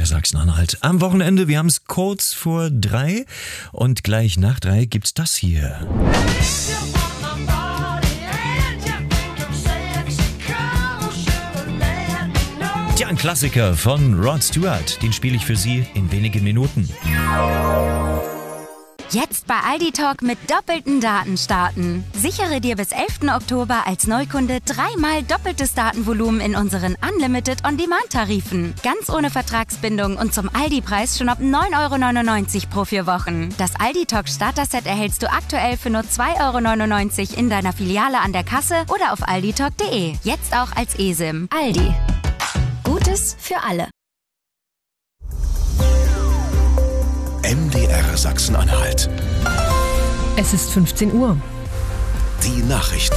Sachsen-Anhalt. Am Wochenende, wir haben es kurz vor 3 und gleich nach 3 gibt's das hier. Ja, ein Klassiker von Rod Stewart. Den spiele ich für Sie in wenigen Minuten. Jetzt bei Aldi Talk mit doppelten Daten starten. Sichere dir bis 11. Oktober als Neukunde 3-mal doppeltes Datenvolumen in unseren Unlimited On-Demand-Tarifen. Ganz ohne Vertragsbindung und zum Aldi-Preis schon ab 9,99 € pro 4 Wochen. Das Aldi Talk Starter-Set erhältst du aktuell für nur 2,99 € in deiner Filiale an der Kasse oder auf alditalk.de. Jetzt auch als eSIM. Aldi. Gutes für alle. MDR Sachsen-Anhalt. Es ist 15 Uhr. Die Nachrichten.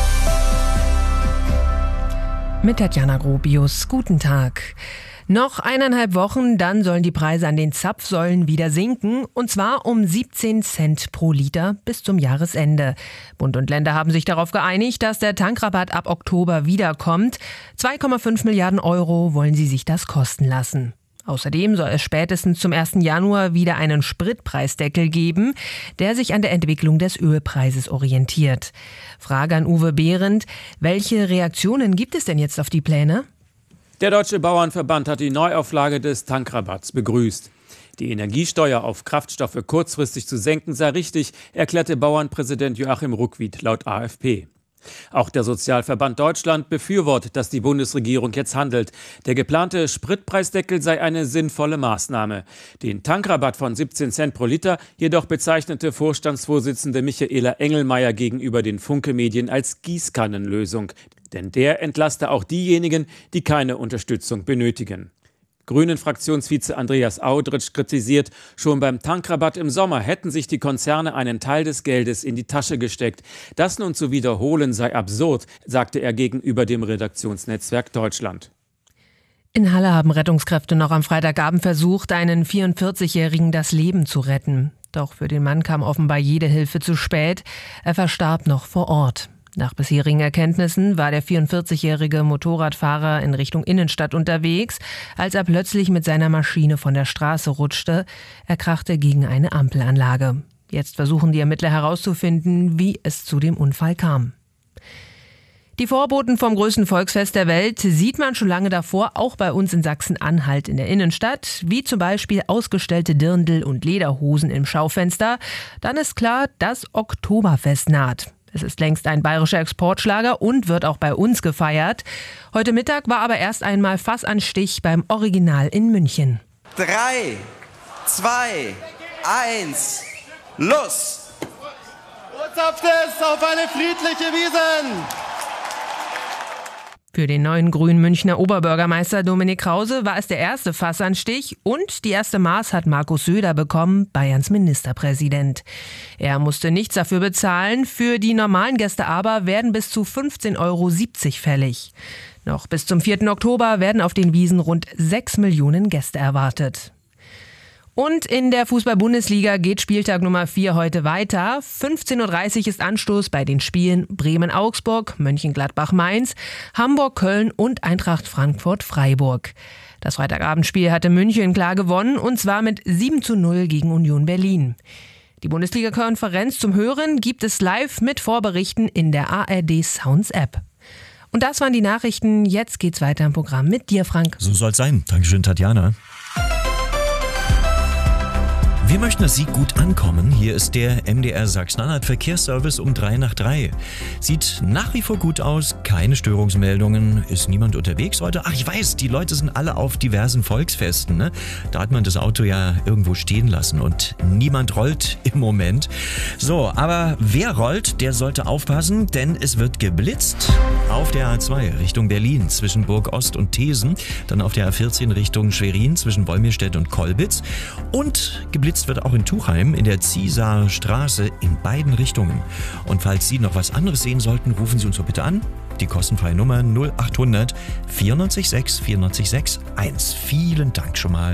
Mit Tatjana Grobius. Guten Tag. Noch 1,5 Wochen, dann sollen die Preise an den Zapfsäulen wieder sinken. Und zwar um 17 Cent pro Liter bis zum Jahresende. Bund und Länder haben sich darauf geeinigt, dass der Tankrabatt ab Oktober wiederkommt. 2,5 Milliarden € wollen sie sich das kosten lassen. Außerdem soll es spätestens zum 1. Januar wieder einen Spritpreisdeckel geben, der sich an der Entwicklung des Ölpreises orientiert. Frage an Uwe Behrendt: Welche Reaktionen gibt es denn jetzt auf die Pläne? Der Deutsche Bauernverband hat die Neuauflage des Tankrabatts begrüßt. Die Energiesteuer auf Kraftstoffe kurzfristig zu senken sei richtig, erklärte Bauernpräsident Joachim Ruckwied laut AfP. Auch der Sozialverband Deutschland befürwortet, dass die Bundesregierung jetzt handelt. Der geplante Spritpreisdeckel sei eine sinnvolle Maßnahme. Den Tankrabatt von 17 Cent pro Liter jedoch bezeichnete Vorstandsvorsitzende Michaela Engelmeier gegenüber den Funke-Medien als Gießkannenlösung. Denn der entlaste auch diejenigen, die keine Unterstützung benötigen. Grünen-Fraktionsvize Andreas Audritsch kritisiert, schon beim Tankrabatt im Sommer hätten sich die Konzerne einen Teil des Geldes in die Tasche gesteckt. Das nun zu wiederholen sei absurd, sagte er gegenüber dem Redaktionsnetzwerk Deutschland. In Halle haben Rettungskräfte noch am Freitagabend versucht, einen 44-Jährigen das Leben zu retten. Doch für den Mann kam offenbar jede Hilfe zu spät. Er verstarb noch vor Ort. Nach bisherigen Erkenntnissen war der 44-jährige Motorradfahrer in Richtung Innenstadt unterwegs, als er plötzlich mit seiner Maschine von der Straße rutschte. Er krachte gegen eine Ampelanlage. Jetzt versuchen die Ermittler herauszufinden, wie es zu dem Unfall kam. Die Vorboten vom größten Volksfest der Welt sieht man schon lange davor, auch bei uns in Sachsen-Anhalt in der Innenstadt, wie zum Beispiel ausgestellte Dirndl und Lederhosen im Schaufenster. Dann ist klar, das Oktoberfest naht. Es ist längst ein bayerischer Exportschlager und wird auch bei uns gefeiert. Heute Mittag war aber erst einmal Fassanstich beim Original in München. 3, 2, 1, los! Urzapft es auf eine friedliche Wiesn! Für den neuen grünen Münchner Oberbürgermeister Dominik Krause war es der erste Fassanstich und die erste Maß hat Markus Söder bekommen, Bayerns Ministerpräsident. Er musste nichts dafür bezahlen, für die normalen Gäste aber werden bis zu 15,70 € fällig. Noch bis zum 4. Oktober werden auf den Wiesn rund 6 Millionen Gäste erwartet. Und in der Fußball-Bundesliga geht Spieltag Nummer 4 heute weiter. 15:30 Uhr ist Anstoß bei den Spielen Bremen-Augsburg, Mönchengladbach-Mainz, Hamburg-Köln und Eintracht Frankfurt-Freiburg. Das Freitagabendspiel hatte München klar gewonnen und zwar mit 7:0 gegen Union Berlin. Die Bundesliga-Konferenz zum Hören gibt es live mit Vorberichten in der ARD Sounds App. Und das waren die Nachrichten. Jetzt geht's weiter im Programm mit dir, Frank. So soll's sein. Dankeschön, Tatjana. Wir möchten, dass Sie gut ankommen. Hier ist der MDR Sachsen-Anhalt Verkehrsservice um 3 nach 3. Sieht nach wie vor gut aus, keine Störungsmeldungen, ist niemand unterwegs heute. Ach, ich weiß, die Leute sind alle auf diversen Volksfesten, ne? Da hat man das Auto ja irgendwo stehen lassen und niemand rollt im Moment. So, aber wer rollt, der sollte aufpassen, denn es wird geblitzt. Auf der A2 Richtung Berlin zwischen Burg Ost und Thesen, dann auf der A14 Richtung Schwerin zwischen Wolmirstedt und Kolbitz und geblitzt wird auch in Tuchheim in der Ziesaer Straße in beiden Richtungen. Und falls Sie noch was anderes sehen sollten, rufen Sie uns doch bitte an. Die kostenfreie Nummer 0800 496 496 1. Vielen Dank schon mal.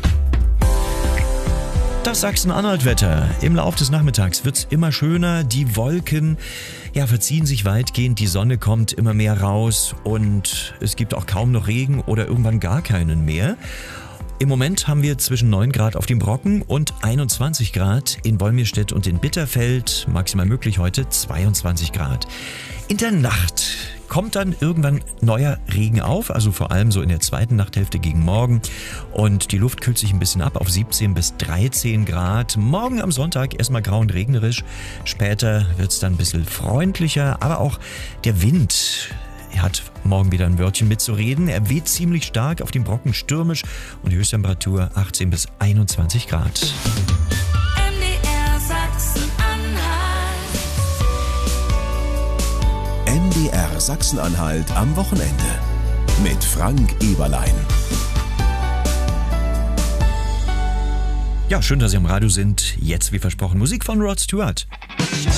Das Sachsen-Anhalt-Wetter. Im Lauf des Nachmittags wird's immer schöner. Die Wolken verziehen sich weitgehend. Die Sonne kommt immer mehr raus und es gibt auch kaum noch Regen oder irgendwann gar keinen mehr. Im Moment haben wir zwischen 9 Grad auf dem Brocken und 21 Grad in Wolmirstedt und in Bitterfeld. Maximal möglich heute 22 Grad. In der Nacht kommt dann irgendwann neuer Regen auf, also vor allem so in der zweiten Nachthälfte gegen morgen. Und die Luft kühlt sich ein bisschen ab auf 17 bis 13 Grad. Morgen am Sonntag erstmal grau und regnerisch. Später wird es dann ein bisschen freundlicher, aber auch der Wind hat morgen wieder ein Wörtchen mitzureden. Er weht ziemlich stark, auf dem Brocken stürmisch und die Höchsttemperatur 18 bis 21 Grad. MDR Sachsen-Anhalt am Wochenende mit Frank Eberlein. Ja, schön, dass Sie am Radio sind. Jetzt, wie versprochen, Musik von Rod Stewart.